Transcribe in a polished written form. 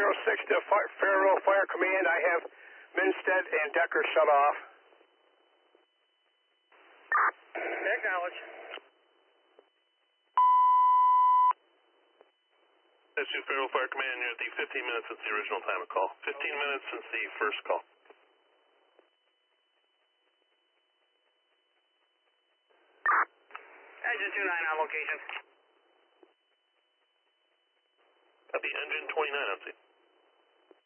06 to Faro Fire Command. I have Minstead and Decker shut off. Acknowledge. That's you, Faro Fire Command. You're at the 15 minutes since the original time of call. 15 minutes since the first call. Engine 29 on location. Copy, engine 29 on scene.